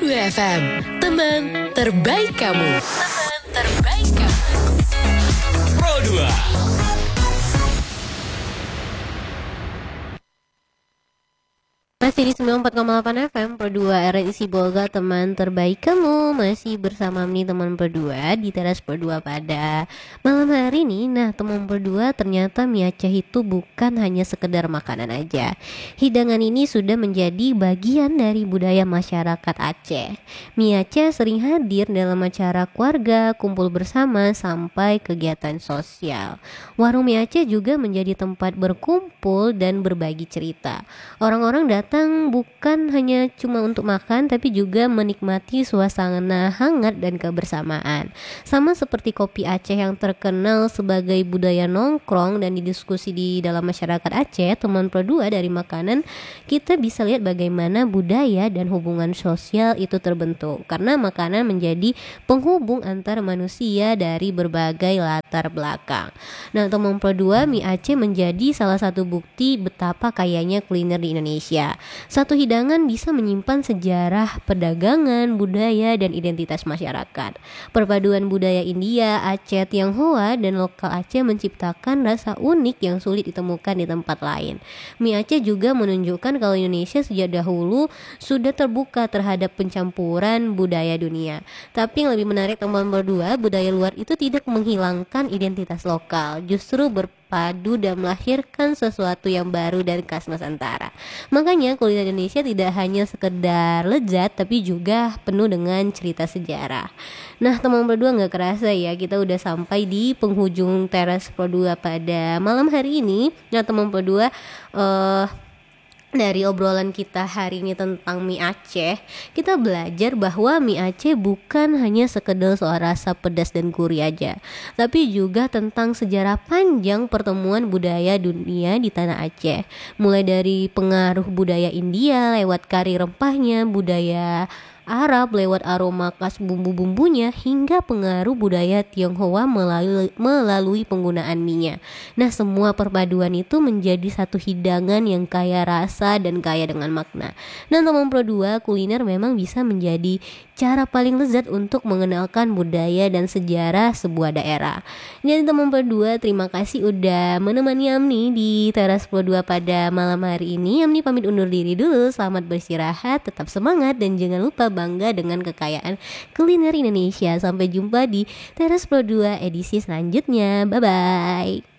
Pro2 FM, teman terbaik kamu. Teman terbaik kamu. Pro2. Masih di 94,8 FM Pro2 RRI Sibolga, teman terbaik kamu. Masih bersama Mini teman Pro2 di teras Pro2 pada malam hari ini. Nah, teman Pro2, ternyata mie Aceh itu bukan hanya sekedar makanan aja. Hidangan ini sudah menjadi bagian dari budaya masyarakat Aceh. Mie Aceh sering hadir dalam acara keluarga, kumpul bersama, sampai kegiatan sosial. Warung mie Aceh juga menjadi tempat berkumpul dan berbagi cerita. Orang-orang datang bukan hanya cuma untuk makan, tapi juga menikmati suasana hangat dan kebersamaan. Sama seperti kopi Aceh yang terkenal sebagai budaya nongkrong dan didiskusi di dalam masyarakat Aceh, teman Pro2 dari makanan kita bisa lihat bagaimana budaya dan hubungan sosial itu terbentuk, karena makanan menjadi penghubung antar manusia dari berbagai latar belakang. Nah, teman Pro2, mie Aceh menjadi salah satu bukti betapa kayanya kuliner di Indonesia. Satu hidangan bisa menyimpan sejarah perdagangan, budaya, dan identitas masyarakat. Perpaduan budaya India, Aceh, Tionghoa, dan lokal Aceh menciptakan rasa unik yang sulit ditemukan di tempat lain. Mie Aceh juga menunjukkan kalau Indonesia sejak dahulu sudah terbuka terhadap pencampuran budaya dunia. Tapi yang lebih menarik, teman berdua, budaya luar itu tidak menghilangkan identitas lokal, justru berpadu dan melahirkan sesuatu yang baru dan khas Nusantara. Makanya kuliner Indonesia tidak hanya sekedar lezat, tapi juga penuh dengan cerita sejarah. Nah, teman berdua, gak kerasa ya kita udah sampai di penghujung teras Pro2 pada malam hari ini. Nah, teman berdua, dari obrolan kita hari ini tentang mie Aceh, kita belajar bahwa mie Aceh bukan hanya sekedar soal rasa pedas dan gurih aja, tapi juga tentang sejarah panjang pertemuan budaya dunia di tanah Aceh. Mulai dari pengaruh budaya India lewat kari rempahnya, budaya Arab lewat aroma khas bumbu-bumbunya, hingga pengaruh budaya Tionghoa melalui penggunaan minyak. Nah, semua perpaduan itu menjadi satu hidangan yang kaya rasa dan kaya dengan makna. Nah, teman Pro2, kuliner memang bisa menjadi cara paling lezat untuk mengenalkan budaya dan sejarah sebuah daerah. Jadi teman Pro2, terima kasih udah menemani Amni di teras Pro2 pada malam hari ini. Amni pamit undur diri dulu, selamat beristirahat, tetap semangat, dan jangan lupa bangga dengan kekayaan kuliner Indonesia. Sampai jumpa di teras Pro2 edisi selanjutnya. Bye bye.